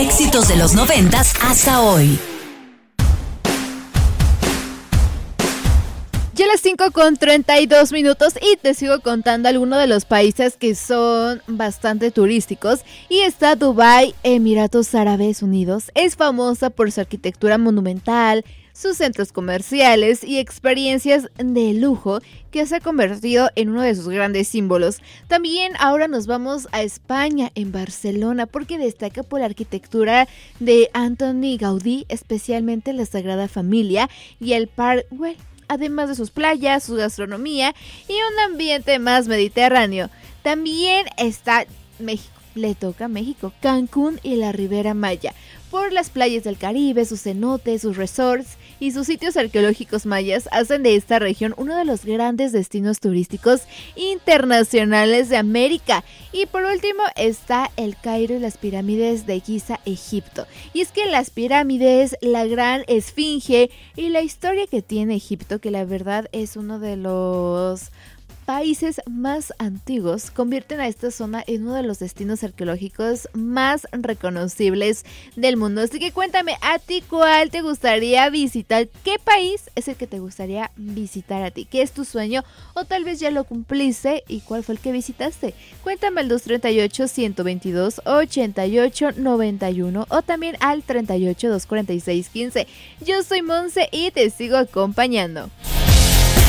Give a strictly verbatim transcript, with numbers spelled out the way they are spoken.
Éxitos de los noventas hasta hoy. Ya las cinco con treinta y dos minutos y te sigo contando algunos de los países que son bastante turísticos. Y está Dubái, Emiratos Árabes Unidos. Es famosa por su arquitectura monumental, sus centros comerciales y experiencias de lujo que se ha convertido en uno de sus grandes símbolos. También ahora nos vamos a España, en Barcelona, porque destaca por la arquitectura de Antoni Gaudí, especialmente la Sagrada Familia y el Parc Güell, además de sus playas, su gastronomía y un ambiente más mediterráneo. También está México, le toca a México, Cancún y la Ribera Maya, por las playas del Caribe, sus cenotes, sus resorts y sus sitios arqueológicos mayas hacen de esta región uno de los grandes destinos turísticos internacionales de América. Y por último está el Cairo y las pirámides de Giza, Egipto. Y es que las pirámides, la gran esfinge y la historia que tiene Egipto, que la verdad es uno de los países más antiguos, convierten a esta zona en uno de los destinos arqueológicos más reconocibles del mundo. Así que cuéntame, ¿a ti cuál te gustaría visitar? ¿Qué país es el que te gustaría visitar a ti? ¿Qué es tu sueño? O tal vez ya lo cumpliste, ¿y cuál fue el que visitaste? Cuéntame al dos treinta y ocho, ciento veintidós, ochenta y ocho, noventa y uno o también al treinta y ocho, doscientos cuarenta y seis, quince. Yo soy Monse y te sigo acompañando.